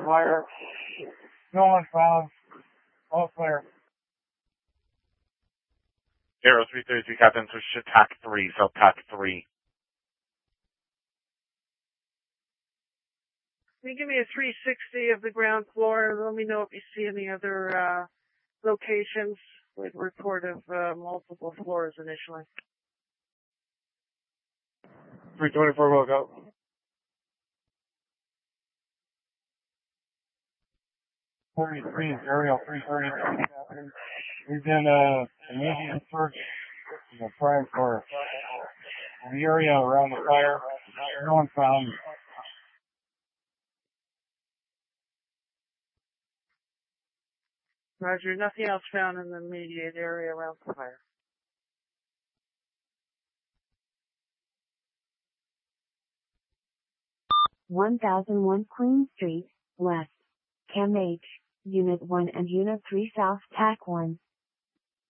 fire. No one found. All clear. Aero 333 Captain, switch to TAC 3, so TAC 3. Can you give me a 360 of the ground floor? Let me know if you see any other locations with report of multiple floors initially. 324 will go. Aerial 333. We've been immediate search in the prime for the area around the fire. No one found. Roger, nothing else found in the immediate area around the fire. (1001 Queen Street, West, Chem H, Unit 1 and Unit 3 South TAC 1.